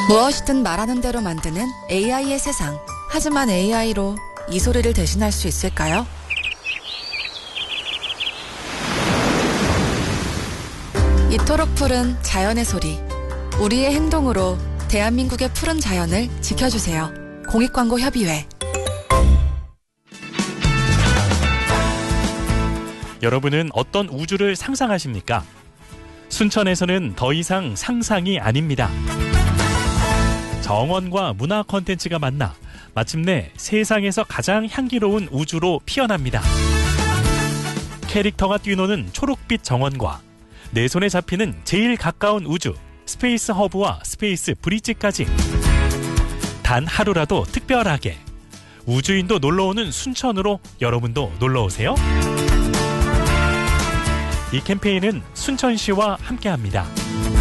무엇이든 말하는 대로 만드는 AI의 세상. 하지만 AI로 이 소리를 대신할 수 있을까요? 이토록 푸른 자연의 소리. 우리의 행동으로 대한민국의 푸른 자연을 지켜주세요. 공익광고협의회. 여러분은 어떤 우주를 상상하십니까? 순천에서는 더 이상 상상이 아닙니다. 정원과 문화 콘텐츠가 만나 마침내 세상에서 가장 향기로운 우주로 피어납니다. 캐릭터가 뛰노는 초록빛 정원과 내 손에 잡히는 제일 가까운 우주 스페이스 허브와 스페이스 브릿지까지 단 하루라도 특별하게 우주인도 놀러오는 순천으로 여러분도 놀러오세요. 이 캠페인은 순천시와 함께합니다.